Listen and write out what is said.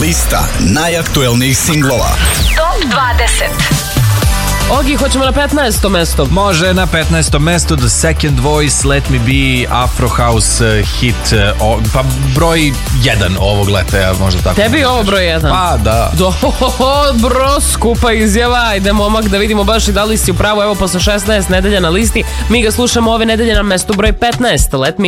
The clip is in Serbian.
Lista najaktuelnijih singlova. Top 20. Ogi, hoćemo na 15. mesto. Može na 15. mesto The Second Voice, Let Me Be, Afro House hit, pa broj 1 ovog leta, ja možda tako. Tebi je ovo broj 1? Pa da. Dobro, skupa izjava. Ide momak da vidimo baš i da li si upravo. Evo posle 16 nedelja na listi. Mi ga slušamo ove nedelje na mestu broj 15. Let Me